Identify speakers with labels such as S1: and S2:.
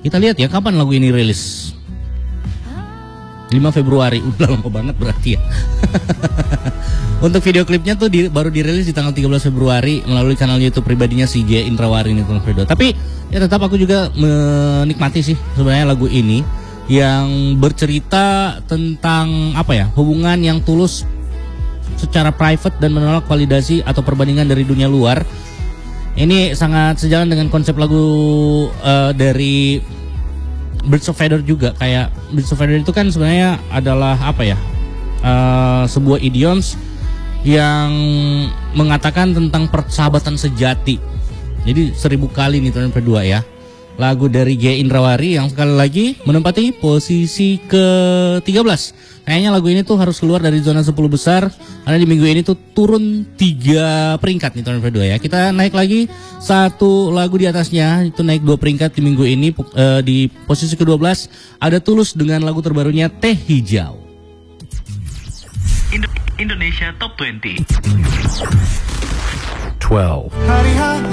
S1: Kita lihat ya kapan lagu ini rilis. 5 Februari, udah lama banget berarti ya. Untuk video klipnya tuh baru dirilis di tanggal 13 Februari melalui kanal YouTube pribadinya si G Indrawari ini Tuan Fredo. Tapi ya tetap aku juga menikmati sih sebenarnya lagu ini yang bercerita tentang apa ya, hubungan yang tulus secara private dan menolak validasi atau perbandingan dari dunia luar. Ini sangat sejalan dengan konsep lagu dari Birds of Feather juga. Kayak Birds of Feather itu kan sebenarnya adalah apa ya, sebuah idioms yang mengatakan tentang persahabatan sejati. Jadi 1000 kali nih tahun kedua ya. Lagu dari G Indrawari yang sekali lagi menempati posisi ke-13. Kayaknya lagu ini tuh harus keluar dari zona 10 besar karena di minggu ini tuh turun 3 peringkat nih tahun kedua ya. Kita naik lagi 1 lagu di atasnya, itu naik 2 peringkat di minggu ini. Di posisi ke-12 ada Tulus dengan lagu terbarunya Teh Hijau.
S2: Indonesia Top 20.
S3: 12.